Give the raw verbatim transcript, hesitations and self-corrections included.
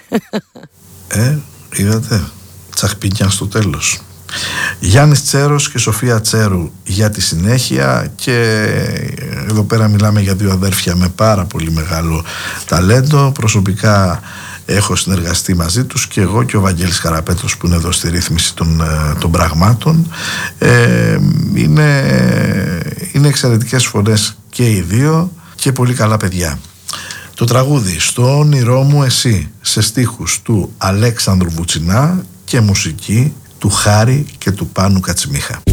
Ε, είδατε, τσαχπινιά στο τέλος. Γιάννης Τσέρος και Σοφία Τσέρου για τη συνέχεια. Και εδώ πέρα μιλάμε για δύο αδέρφια με πάρα πολύ μεγάλο ταλέντο. Προσωπικά έχω συνεργαστεί μαζί τους και εγώ και ο Βαγγέλης Καραπέτρος που είναι εδώ στη ρύθμιση των, των πραγμάτων. ε, είναι, είναι εξαιρετικές φωνές και οι δύο και πολύ καλά παιδιά. Το τραγούδι «Στο όνειρό μου εσύ» σε στίχους του Αλέξανδρου Βουτσινά και μουσική του Χάρη και του Πάνου Κατσιμίχα.